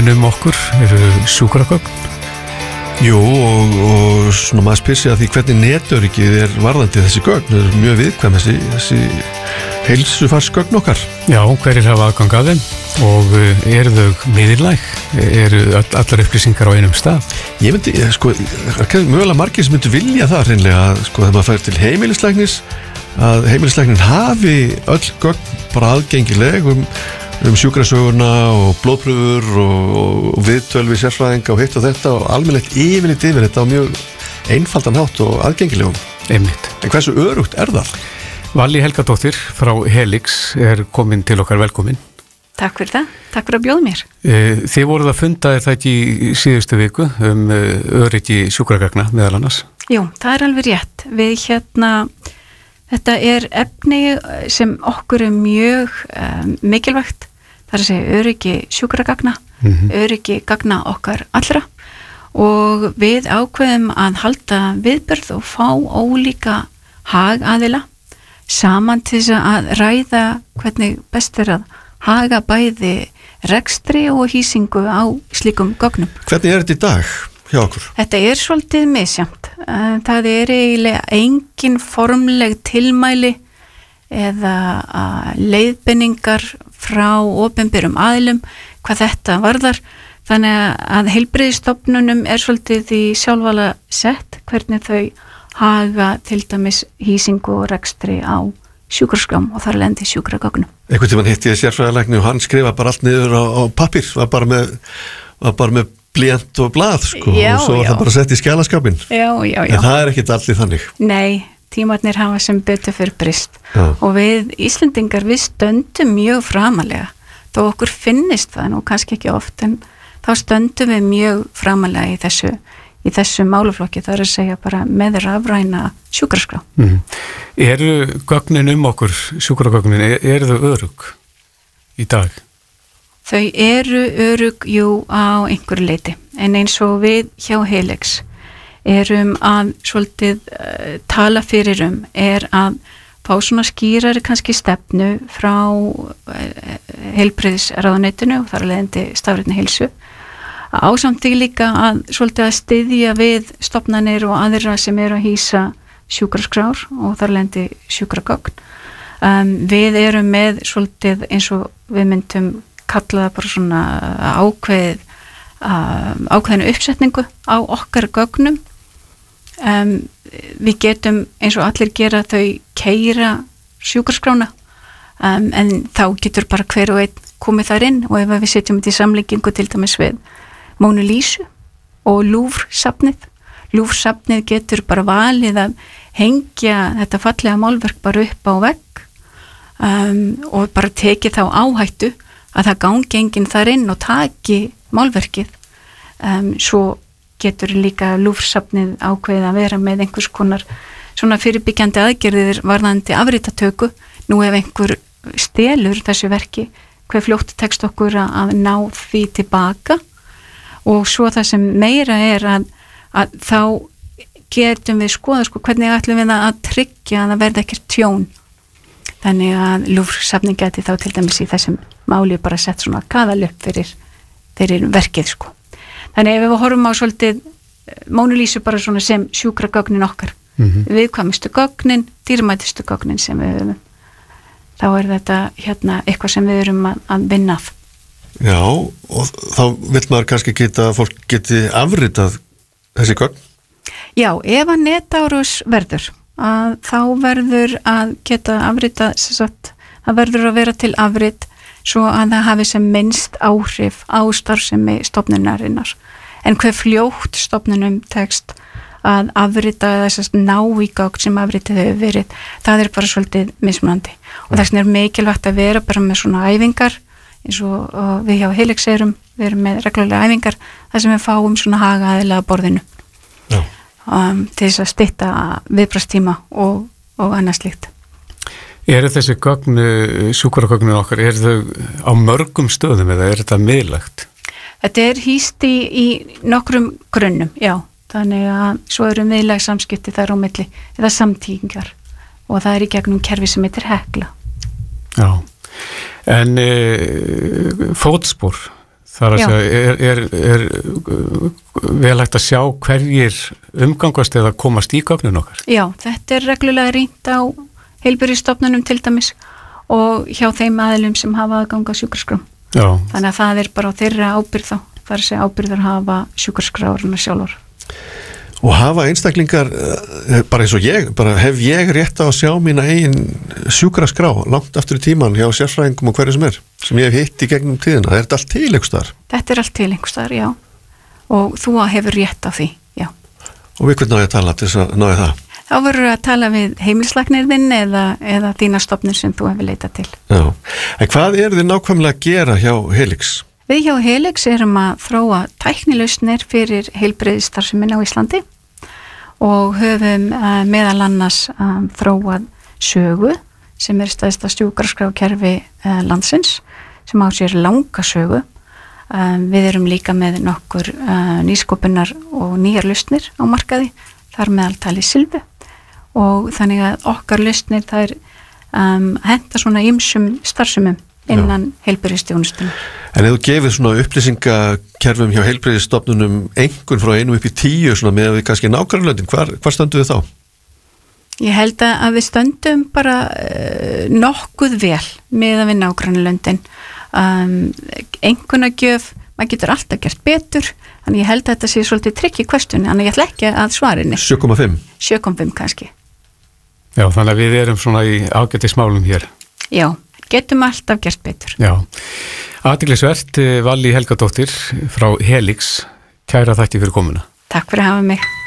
gögnin okkur eru sjúkragögn. Jú, og svona maður spyr sig að því hvernig netöryggið varðandi þessi gögn. Það mjög viðkvæm þessi heilsufarsgögn okkar. Já, hverjir hafa aðgang að þeim og eru þau miðlæg? Eru allar upplýsingar á einum stað? Ég myndi, mögulega margir sem myndi vilja það hreinlega að þegar maður fær til heimilislæknis að heimilislæknin hafi öll gögn bara aðgengileg um sjúkrasöguna og blóðprufur og viðtöl við sérfræðinga og hitt og þetta og almennilegt yfirleitt yfir þetta á mjög einfaldan hátt og aðgengilegum. Einmitt. En hversu örugt það? Vallý Helgadóttir frá Helix komin til okkar, velkomin. Takk fyrir það, takk fyrir að bjóða mér. Þið voruð að funda það ekki í síðustu viku öryggi sjúkragagna meðal annars? Jú, það alveg rétt. Þetta efni sem okkur mjög mikilvægt. Það að segja öryggi sjúkragagna, öryggi gagna okkar allra og við ákveðum að halda viðburð og fá ólíka hagaðila saman til þess að ræða hvernig best að haga bæði rekstri og hýsingu á slíkum gögnum. Hvernig þetta í dag hjá okkur? Þetta svolítið misjafnt. Það eiginlega engin formleg tilmæli eða leiðbeiningar frá opinberum aðilum hvað þetta varðar. Þannig að heilbrigðisstofnunum svolítið í sjálfvala sett hvernig þau haga til dæmis hýsingu og rekstri á sjúkraskrám og þar lendi sjúkragögnum. Einhvern tímann hitti ég sérfræðilækni og hann skrifa bara allt niður á pappír, var bara með blýant og blað og svo var það bara sett í skjalaskapin. Já. En það ekkert allir þannig. Nei, tímarnir hafa sem betur fyrir brist og við Íslendingar við stöndum mjög framalega þó okkur finnist það nú kannski ekki oft en þá stöndum við mjög framalega í þessu málaflokki, það að segja bara með rafræna sjúkraskrá. Eru gögnin okkur, sjúkragögnin, eru þau örugg í dag? Þau eru örugg, jú, á einhverju leyti, en eins og við hjá Helix erum að svolítið tala fyrir að fá svona skýrari kannski stefnu frá heilbrigðisráðuneytinu og þar að leiðandi stafrænni heilsu. Ásamt því líka að svolítið að styðja við stofnanir og aðra sem eru að hýsa sjúkraskrár og þar lendi sjúkragögn. Við erum með svolítið eins og við myndum kalla það bara svona ákveðinu uppsetningu á okkar gögnum. Við getum eins og allir gera þau keyra sjúkraskrána en þá getur bara hver og einn komið þar inn og ef við setjum þetta í samlíkingu til dæmis við Mónu Lísu og Lúfrsafnið. Lúfrsafnið getur bara valið að hengja þetta fallega málverk bara upp á vegg og bara tekið þá áhættu að það gangi enginn þar inn og taki málverkið. Svo getur líka Lúfrsafnið ákveðið að vera með einhvers konar svona fyrirbyggjandi aðgerðir varðandi afritatöku. Nú ef einhver stelur þessu verki, hver fljótt tekst okkur að ná því tilbaka og svo það sem meira að þá getum við skoða hvernig ætlum við að tryggja að það verði ekkert tjón. Þannig að Lúfrsafnið geti þá til dæmis í þessum máli bara sett svona kaðal upp fyrir verkið Þannig ef við horfum á svolítið Mónu Lísu bara svona sem sjúkragögnin okkar, viðkvæmustu gögnin, dýrmætustu gögnin sem við höfum, þá þetta eitthvað sem við erum að vinna að. Já, og þá vill maður kannski fólk geti afritað þessi gögn? Já, ef að netárás verður, þá verður að geta afritað, það verður að vera til afrit svo að það hafi sem minnst áhrif á starfsemi stofnunarinnar. En hver fljótt stofnunum tekst að afrita þess að ná í gögn sem afritið hefur verið, það bara svolítið mismunandi. Og þess vegna mikilvægt að vera bara með svona æfingar, eins og við hjá Helix við erum með reglulega æfingar, þar sem við fáum svona hagaðilega borðinu til þess að stytta viðbragðstíma og annað slíkt. Eru þessi gögn, sjúkragögnin okkar, þau á mörgum stöðum eða þetta miðlægt? Þetta hýst í nokkrum grunnum, já. Þannig að svo eru miðlæg samskipti þar á milli eða samtíkingar og það í gegnum kerfi sem heitir Hekla. Já, en fótspor, Þar að segja, er vel hægt að sjá hverjir umgangast eða komast í gögnun okkar? Já, þetta er reglulega rýnt á heilbrigðisstofnunum til dæmis og hjá þeim aðilum sem hafa aðgang að sjúkraskrám. Já. Þannig að það er bara á þeirra ábyrgð þá. Það er að segja ábyrgður hafa sjúkraskráurna sjálfur. Og hafa einstaklingar, bara eins og ég, bara hef ég rétt á að sjá mína eigin sjúkraskrá langt aftur í tíman hjá sérfræðingum og hverju sem ég hef hitt í gegnum tíðina. Er þetta allt til einhvers staðar? Þetta er allt til einhvers staðar, já. Og þú hefur rétt á því, já. Og við hvernig ná ég að tala til þess að náði það? Þá verður að tala við heimilislæknirðinn eða þína stofnun sem þú hefur leitað til. Já. En hvað eru þið nákvæmlega að gera hjá Helix? Við hjá Helix erum að þróa tæknilausnir fyrir heilbrigðisstarfsemin á Íslandi og höfum meðal annars þróað sögu sem er stærsta sjúkraskrákerfi landsins sem á sér langa sögu. Við erum líka með nokkur nýsköpunar og nýjar lausnir á markaði, þar meðaltali Silfu og þannig að okkar lausnir þær henta svona ýmsum starfsumum innan heilbrigðisþjónustunnar. En ef þú gefið svona upplýsingakerfum hjá heilbrigðisstofnunum einhvern frá 1 upp í 10 svona með að við kannski nágrannlöndin, hvar stöndum við þá? Ég held að við stöndum bara nokkuð vel með að við nágrannlöndin. Einhvernagjöf, maður getur alltaf gert betur, þannig ég held að þetta sé svolítið tricky question, þannig ég ætla ekki að svarinni. 7,5? 7,5 kannski. Já, þannig að við erum svona í ágætismálum hér. Já, getum alltaf gert betur. Já, athyglisvert, Vallý Helgadóttir frá Helix, kæra þakki fyrir komuna. Takk fyrir að hafa mig.